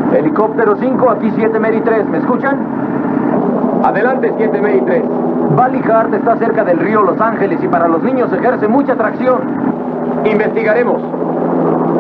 Helicóptero 5, aquí 7 Mary 3, ¿me escuchan? Adelante, 7 Mary 3. Valley Heart está cerca del río Los Ángeles y para los niños ejerce mucha atracción. Investigaremos.